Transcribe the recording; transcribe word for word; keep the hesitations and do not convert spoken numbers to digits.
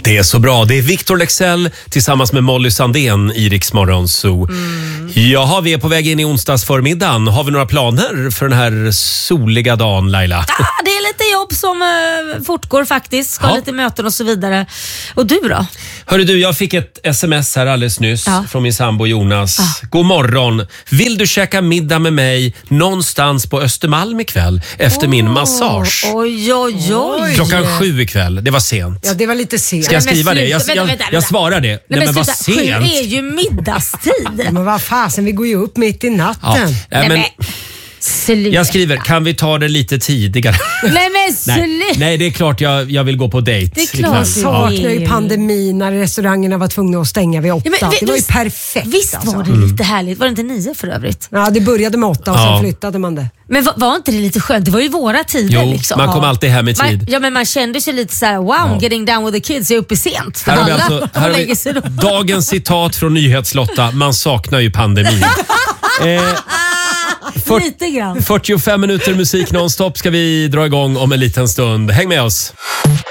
Det är så bra. Det är Victor Leksell tillsammans med Molly Sandén i Rix Morgon Zoo. Mm. Jaha, vi är på väg in i onsdagsförmiddagen. Har vi några planer för den här soliga dagen, Laila? Ja, det är lite jobb som uh, fortgår faktiskt. Ska ja. lite möten och så vidare. Och du då? Hörru du, jag fick ett sms här alldeles nyss ja. från min sambo Jonas. Ja. God morgon. Vill du käka middag med mig någonstans på Östermalm ikväll efter oh. min massage? Oj, oj, oj. Klockan sju ikväll. Det var sent. Ja, det var lite sent. Ska jag skriva det? Jag, jag, jag, jag svarar det. Nej, Nej, men, men vad sent. Sju är ju middagstid. Ja, men vad fasen, vi går ju upp mitt i natten. Ja. Nej, Nej, men, Sluta. Jag skriver, kan vi ta det lite tidigare? Nej men sluta. Nej, nej, det är klart jag, jag vill gå på dejt. Det är klart. Jag saknar ju pandemin när restaurangerna var tvungna att stänga vid åtta. Ja, men, det var ju visst, perfekt. Visst alltså. var det lite härligt. Var det inte nio för övrigt? Ja, det började med åtta och ja. sen flyttade man det. Men var, var inte det lite skönt? Det var ju våra tider. Jo, liksom. man kom ja. alltid hem i tid. Man, ja, men man kände sig lite så här: wow, ja. getting down with the kids. Jag är uppe sent. Här har vi alltså, här har vi dagens citat från Nyhetslotta. Man saknar ju pandemin. eh, för, Lite grann. fyrtiofem minuter musik nonstop ska vi dra igång om en liten stund. Häng med oss.